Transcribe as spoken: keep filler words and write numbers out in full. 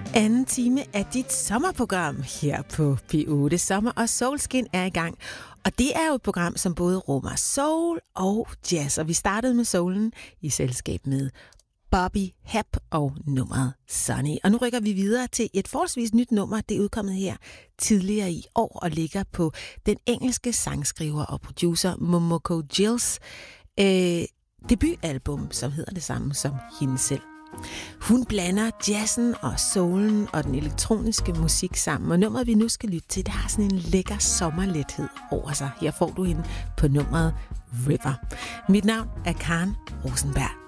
Anden time af dit sommerprogram her på P otte. Sommer og Soulskin er i gang. Og det er jo et program, som både rummer soul og jazz. Og vi startede med soulen i selskab med Bobby Hebb og nummeret Sunny. Og nu rykker vi videre til et forholdsvis nyt nummer. Det er udkommet her tidligere i år og ligger på den engelske sangskriver og producer Momoko Gills øh, debutalbum, som hedder det samme som hende selv. Hun blander jazzen og soulen og den elektroniske musik sammen, og nummeret vi nu skal lytte til, det har sådan en lækker sommerlethed over sig. Her får du hende på nummeret River. Mit navn er Karen Rosenberg.